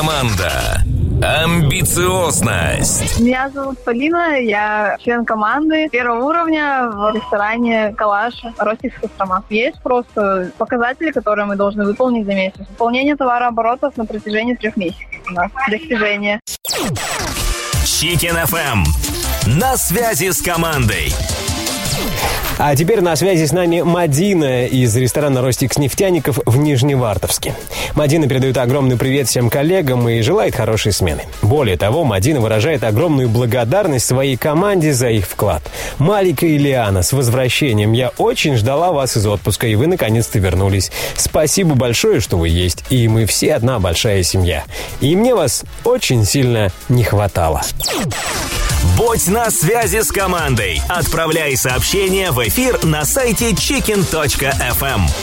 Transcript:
Команда. Амбициозность. Меня зовут Полина, я член команды первого уровня в ресторане «Калаш» Ростик Кострома. Есть просто показатели, которые мы должны выполнить за месяц. Выполнение товарооборотов на протяжении 3 месяцев у нас. Достижение. Chicken FM. На связи с командой. А теперь на связи с нами Мадина из ресторана «Ростикс Нефтяников» в Нижневартовске. Мадина передает огромный привет всем коллегам и желает хорошей смены. Более того, Мадина выражает огромную благодарность своей команде за их вклад. Малика и Лиана, с возвращением! Я очень ждала вас из отпуска, и вы наконец-то вернулись. Спасибо большое, что вы есть, и мы все одна большая семья. И мне вас очень сильно не хватало. Будь на связи с командой. Отправляй сообщения в эфир на сайте chicken.fm.